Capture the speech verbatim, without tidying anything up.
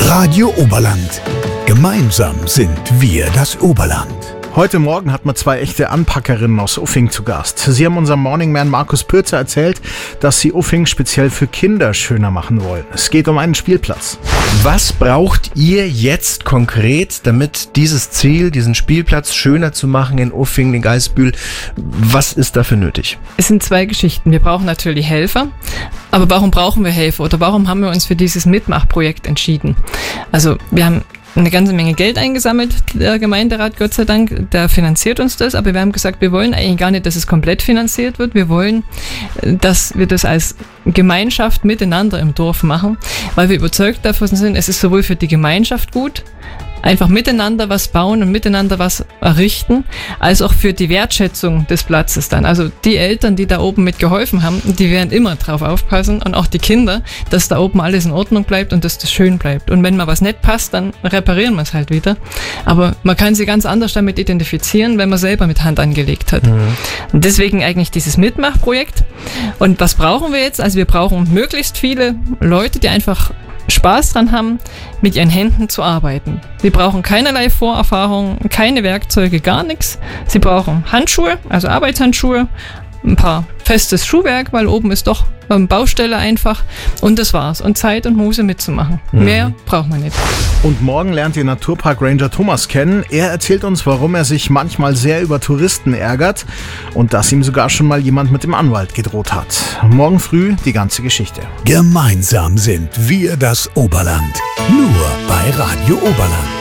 Radio Oberland. Gemeinsam sind wir das Oberland. Heute Morgen hat man zwei echte Anpackerinnen aus Uffing zu Gast. Sie haben unserem Morningman Markus Pürzer erzählt, dass sie Uffing speziell für Kinder schöner machen wollen. Es geht um einen Spielplatz. Was braucht ihr jetzt konkret, damit dieses Ziel, diesen Spielplatz schöner zu machen in Uffing, in Geisbühl, was ist dafür nötig? Es sind zwei Geschichten. Wir brauchen natürlich Helfer. Aber warum brauchen wir Helfer oder warum haben wir uns für dieses Mitmachprojekt entschieden? Also wir haben eine ganze Menge Geld eingesammelt, der Gemeinderat, Gott sei Dank, der finanziert uns das, aber wir haben gesagt, wir wollen eigentlich gar nicht, dass es komplett finanziert wird, wir wollen, dass wir das als Gemeinschaft miteinander im Dorf machen, weil wir überzeugt davon sind, es ist sowohl für die Gemeinschaft gut, einfach miteinander was bauen und miteinander was errichten, als auch für die Wertschätzung des Platzes dann. Also die Eltern, die da oben mitgeholfen haben, die werden immer drauf aufpassen und auch die Kinder, dass da oben alles in Ordnung bleibt und dass das schön bleibt. Und wenn mal was nicht passt, dann reparieren wir es halt wieder. Aber man kann sie ganz anders damit identifizieren, wenn man selber mit Hand angelegt hat. Mhm. Und deswegen eigentlich dieses Mitmachprojekt. Und was brauchen wir jetzt? Also wir brauchen möglichst viele Leute, die einfach Spaß dran haben, mit ihren Händen zu arbeiten. Sie brauchen keinerlei Vorerfahrung, keine Werkzeuge, gar nichts. Sie brauchen Handschuhe, also Arbeitshandschuhe, ein paar festes Schuhwerk, weil oben ist doch ähm, Baustelle einfach. Und das war's. Und Zeit und Muße mitzumachen. Mhm. Mehr braucht man nicht. Und morgen lernt ihr Naturpark Ranger Thomas kennen. Er erzählt uns, warum er sich manchmal sehr über Touristen ärgert und dass ihm sogar schon mal jemand mit dem Anwalt gedroht hat. Morgen früh die ganze Geschichte. Gemeinsam sind wir das Oberland. Nur bei Radio Oberland.